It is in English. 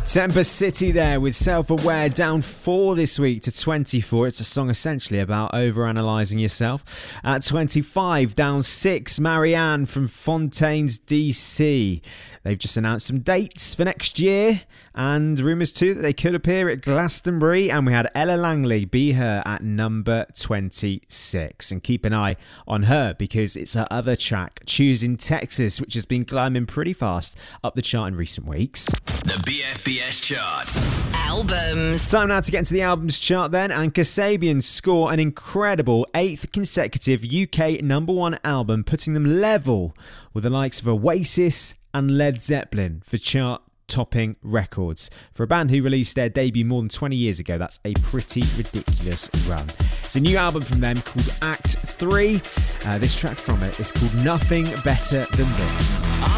Temper City there with Self-Aware, down 4 this week to 24. It's a song essentially about overanalyzing yourself. At 25, down 6, Marianne from Fontaines DC. They've just announced some dates for next year and rumours too that they could appear at Glastonbury. And we had Ella Langley, Be Her, at number 26. And keep an eye on her because it's her other track, Choosing Texas, which has been climbing pretty fast up the chart in recent weeks. The BFBS chart. Albums. Time now to get into the albums chart then, and Kasabian score an incredible 8th consecutive UK number 1 album, putting them level with the likes of Oasis and Led Zeppelin for chart-topping records. For a band who released their debut more than 20 years ago, that's a pretty ridiculous run. It's a new album from them called Act 3. This track from it is called Nothing Better Than This.